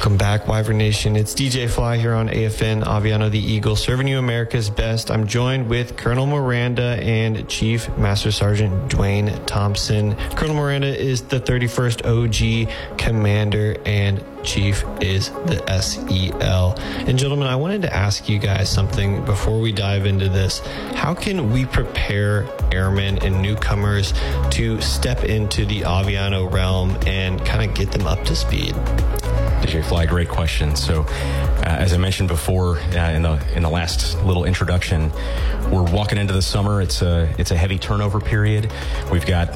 Welcome back, Wyvern Nation. It's DJ Fly here on AFN, Aviano the Eagle, serving you America's best. I'm joined with Colonel Miranda and Chief Master Sergeant Dwayne Thompson. Colonel Miranda is the 31st OG Commander, and Chief is the SEL. And gentlemen, I wanted to ask you guys something before we dive into this. How can we prepare airmen and newcomers to step into the Aviano realm and kind of get them up to speed? DJ Fly, great question. So, as I mentioned before in the last little introduction, we're walking into the summer. It's a heavy turnover period. We've got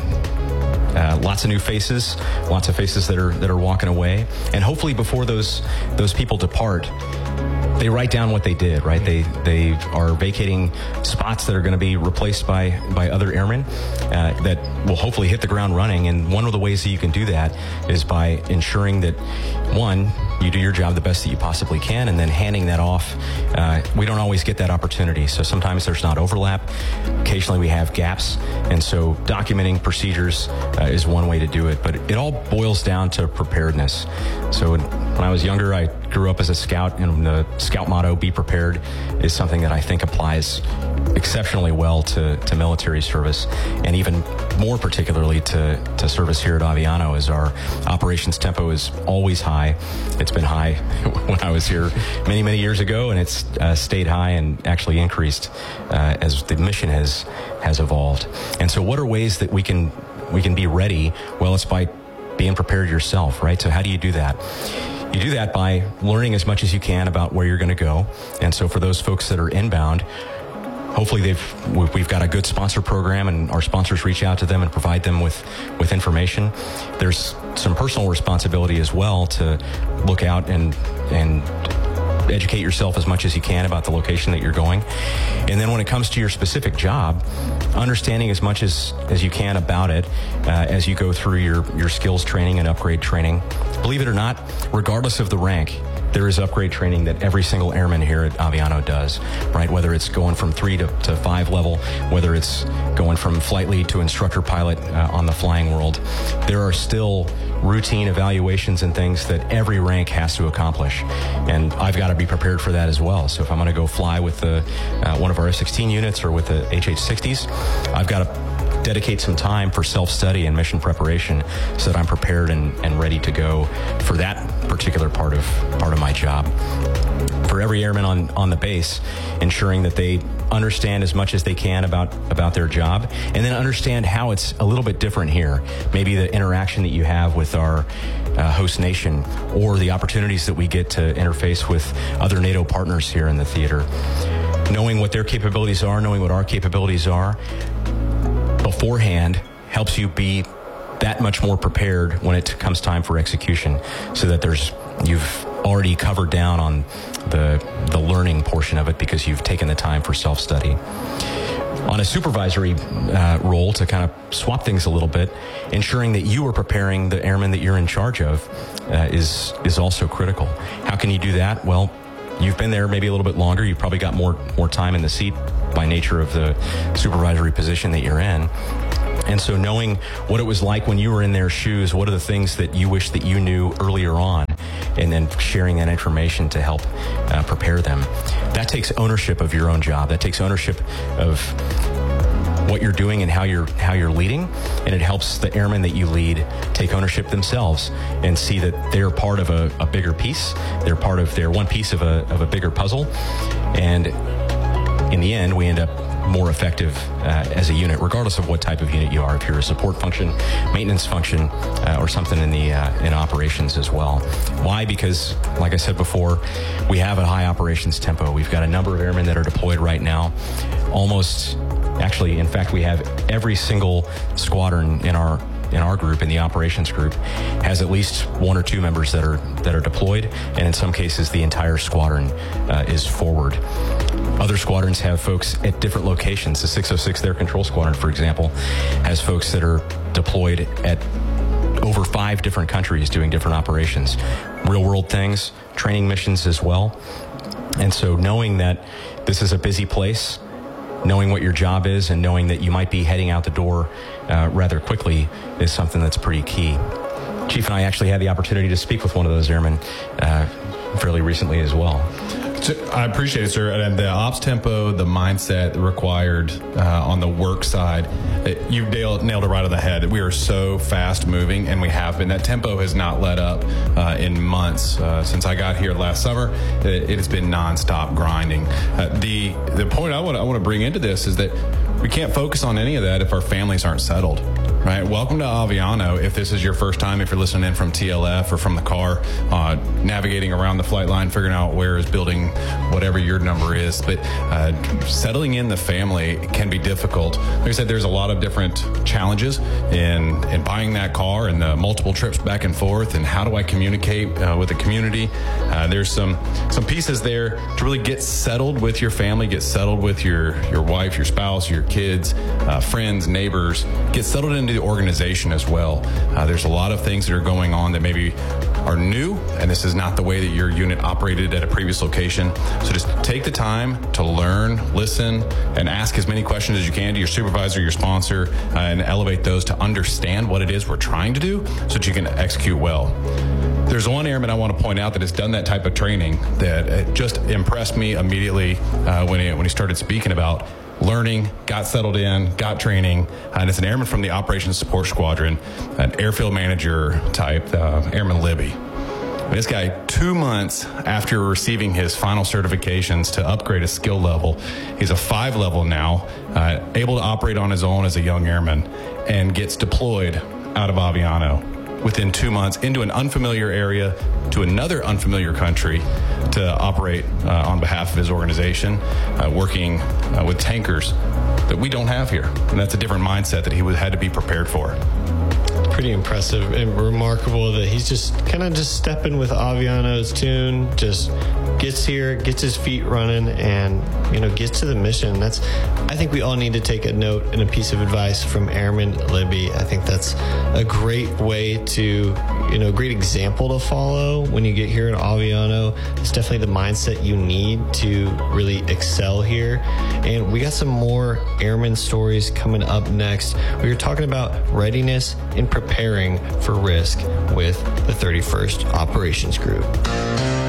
lots of new faces, lots of faces that are walking away, and hopefully before those people depart, they write down what they did, right? They are vacating spots that are going to be replaced by other airmen that will hopefully hit the ground running. And one of the ways that you can do that is by ensuring that, one, you do your job the best that you possibly can, and then handing that off. We don't always get that opportunity, so sometimes there's not overlap. Occasionally we have gaps, and so documenting procedures is one way to do it, but it all boils down to preparedness. So when I was younger, I grew up as a scout, and the scout motto, be prepared, is something that I think applies exceptionally well to military service, and even more particularly to service here at Aviano, as our operations tempo is always high. It's been high when I was here many, many years ago, and it's stayed high and actually increased as the mission has evolved. And so what are ways that we can be ready? Well, it's by being prepared yourself, right? So how do you do that? You do that by learning as much as you can about where you're going to go. And so for those folks that are inbound, hopefully we've got a good sponsor program, and our sponsors reach out to them and provide them with information. There's some personal responsibility as well to look out and educate yourself as much as you can about the location that you're going. And then when it comes to your specific job, understanding as much as you can about it as you go through your skills training and upgrade training. Believe it or not, regardless of the rank, there is upgrade training that every single airman here at Aviano does, right? Whether it's going from 3 to 5 level, whether it's going from flight lead to instructor pilot on the flying world, there are still routine evaluations and things that every rank has to accomplish. And I've got to be prepared for that as well. So if I'm going to go fly with one of our F-16 units or with the HH-60s, I've got to dedicate some time for self-study and mission preparation so that I'm prepared and ready to go for that particular part of my job. For every airman on the base, ensuring that they understand as much as they can about their job, and then understand how it's a little bit different here. Maybe the interaction that you have with our host nation, or the opportunities that we get to interface with other NATO partners here in the theater. Knowing what their capabilities are, knowing what our capabilities are beforehand helps you be that much more prepared when it comes time for execution, so that you've already covered down on the learning portion of it because you've taken the time for self-study. On a supervisory role, to kind of swap things a little bit, ensuring that you are preparing the airmen that you're in charge of is also critical. How can you do that? Well, you've been there maybe a little bit longer. You've probably got more time in the seat by nature of the supervisory position that you're in. And so knowing what it was like when you were in their shoes, what are the things that you wish that you knew earlier on, and then sharing that information to help prepare them. That takes ownership of your own job. That takes ownership of what you're doing and how you're leading, and it helps the airmen that you lead take ownership themselves and see that they're part of a bigger piece. They're one piece of a bigger puzzle, and in the end, we end up more effective as a unit, regardless of what type of unit you are. If you're a support function, maintenance function, or something in operations as well. Why? Because, like I said before, we have a high operations tempo. We've got a number of airmen that are deployed right now. In fact, we have every single squadron in our group, in the operations group, has at least 1 or 2 members that are deployed, and in some cases the entire squadron is forward. Other squadrons have folks at different locations. The 606 Air Control Squadron, for example, has folks that are deployed at over 5 different countries doing different operations, real world things, training missions as well. And so knowing that this is a busy place, knowing what your job is, and knowing that you might be heading out the door rather quickly is something that's pretty key. Chief and I actually had the opportunity to speak with one of those airmen fairly recently as well. I appreciate it, sir. And the ops tempo, the mindset required on the work side, you've nailed it right on the head. We are so fast moving, and we have been. That tempo has not let up in months. Since I got here last summer, it has been nonstop grinding. The point I want to bring into this is that we can't focus on any of that if our families aren't settled. Right. Welcome to Aviano. If this is your first time, if you're listening in from TLF or from the car, navigating around the flight line, figuring out where is building whatever your number is. But settling in the family can be difficult. Like I said, there's a lot of different challenges in buying that car and the multiple trips back and forth. And how do I communicate with the community? There's some pieces there to really get settled with your family, get settled with your wife, your spouse, your kids, friends, neighbors, get settled into the organization as well. There's a lot of things that are going on that maybe are new, and this is not the way that your unit operated at a previous location. So just take the time to learn, listen, and ask as many questions as you can to your supervisor, your sponsor, and elevate those to understand what it is we're trying to do so that you can execute well. There's one airman I want to point out that has done that type of training that just impressed me immediately when he started speaking about learning, got settled in, got training, and it's an airman from the Operations Support Squadron, an airfield manager type, Airman Libby. This guy, 2 months after receiving his final certifications to upgrade his skill level, he's a 5 level now, able to operate on his own as a young airman, and gets deployed out of Aviano within 2 months into an unfamiliar area to another unfamiliar country to operate on behalf of his organization, working with tankers that we don't have here. And that's a different mindset that he had to be prepared for. Pretty impressive and remarkable that he's just kind of just stepping with Aviano's tune, just gets here, gets his feet running, and gets to the mission. I think we all need to take a note and a piece of advice from Airman Libby. I think that's a great way to, great example to follow when you get here at Aviano. It's definitely the mindset you need to really excel here. And we got some more airman stories coming up next. We were talking about readiness and preparing for risk with the 31st Operations Group.